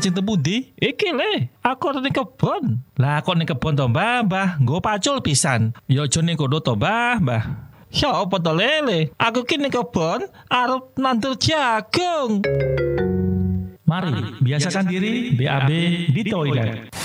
Lajeng tembudi? Iki le, aku arep ning kebon. Lah kok ning kebon to, Mbah? Nggo pacul pisan. Ya aja ning kono to, Mbah. Ya apa to lele? Aku ki ning kebon arep nandur jagung. Mari biasakan diri BAB di toilet.